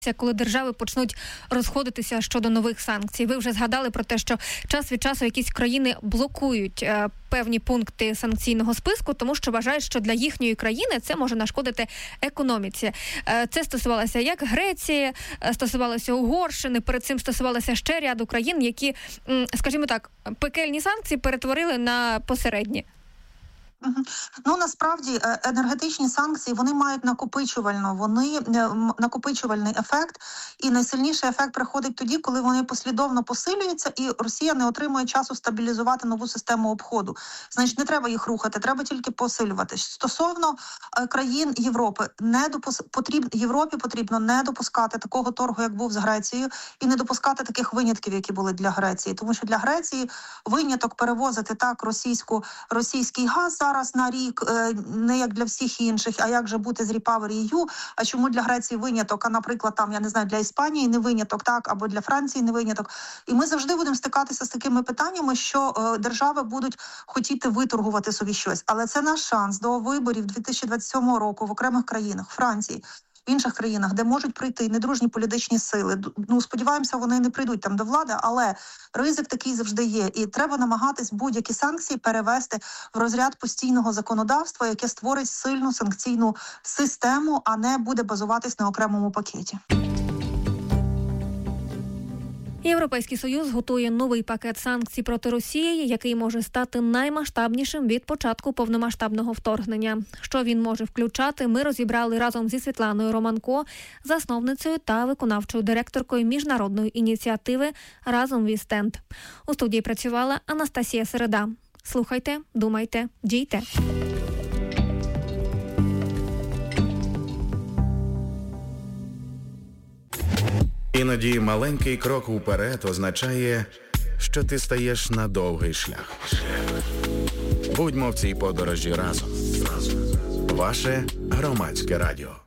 коли держави почнуть розходитися щодо нових санкцій? Ви вже згадали про те, що час від часу якісь країни блокують певні пункти санкційного списку, тому що вважають, що для їхньої країни це може нашкодити економіці. Це стосувалося як Греції, стосувалося Угорщини, перед цим стосувалося ще ряду країн, які, скажімо так, пекельні санкції перетворили на посередні. Ну, насправді, енергетичні санкції, вони мають накопичувальний ефект, і найсильніший ефект приходить тоді, коли вони послідовно посилюються, і Росія не отримує часу стабілізувати нову систему обходу. Значить, не треба їх рухати, треба тільки посилювати. Стосовно країн Європи, Європі потрібно не допускати такого торгу, як був з Грецією, і не допускати таких винятків, які були для Греції. Тому що для Греції виняток перевозити так російський газ зараз на рік, не як для всіх інших, а як же бути з REPowerEU, а чому для Греції виняток, а, наприклад, там, я не знаю, для Іспанії не виняток, так, або для Франції не виняток. І ми завжди будемо стикатися з такими питаннями, що держави будуть хотіти виторгувати собі щось. Але це наш шанс до виборів 2027 року в окремих країнах, Франції, в інших країнах, де можуть прийти недружні політичні сили. Ну, сподіваємося, вони не прийдуть там до влади, але ризик такий завжди є. І треба намагатись будь-які санкції перевести в розряд постійного законодавства, яке створить сильну санкційну систему, а не буде базуватись на окремому пакеті. Європейський Союз готує новий пакет санкцій проти Росії, який може стати наймасштабнішим від початку повномасштабного вторгнення. Що він може включати, ми розібрали разом зі Світланою Романко, засновницею та виконавчою директоркою міжнародної ініціативи «Разом We Stand». У студії працювала Анастасія Середа. Слухайте, думайте, дійте. Іноді маленький крок уперед означає, що ти стаєш на довгий шлях. Будьмо в цій подорожі разом. Ваше Громадське радіо.